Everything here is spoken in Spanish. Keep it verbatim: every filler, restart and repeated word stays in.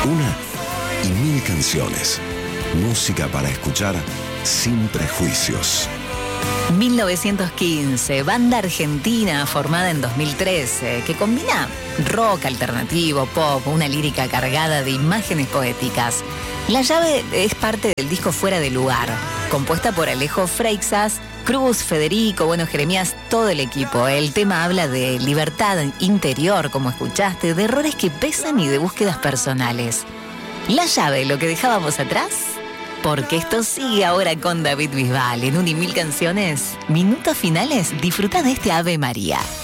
Una y mil canciones. Música para escuchar sin prejuicios. mil novecientos quince, banda argentina formada en dos mil trece, que combina rock alternativo, pop, una lírica cargada de imágenes poéticas. La llave es parte del disco Fuera de Lugar, compuesta por Alejo Freixas, Cruz, Federico, bueno, Jeremías, todo el equipo. El tema habla de libertad interior, como escuchaste, de errores que pesan y de búsquedas personales. La llave, lo que dejábamos atrás, porque esto sigue ahora con David Bisbal en Un y Mil Canciones. Minutos finales, disfruta de este Ave María.